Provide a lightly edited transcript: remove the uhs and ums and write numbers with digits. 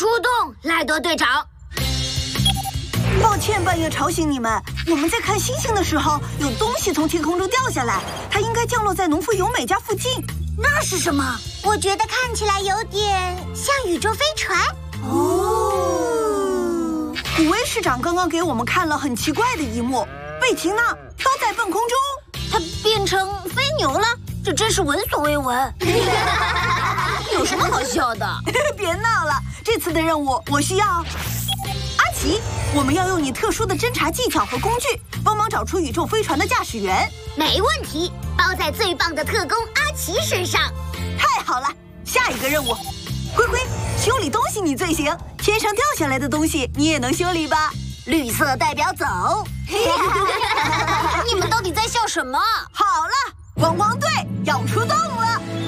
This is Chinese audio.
出动，莱德队长。 抱歉半夜吵醒你们，我们在看星星的时候，有东西从天空中掉下来，它应该降落在农夫由美家附近。 那是什么？ 我觉得看起来有点像宇宙飞船。 哦，古威市长刚刚给我们看了很奇怪的一幕，贝缇娜飘在半空中， 它变成飞牛了，这真是闻所未闻。有什么好笑的？ 别闹了，这次的任务我需要阿奇，我们要用你特殊的侦察技巧和工具，帮忙找出宇宙飞船的驾驶员。 没问题，包在最棒的特工阿奇身上。 太好了，下一个任务，灰灰，修理东西你最行，天上掉下来的东西你也能修理吧？绿色代表走。 你们到底在笑什么？ 好了，汪汪队要出动了。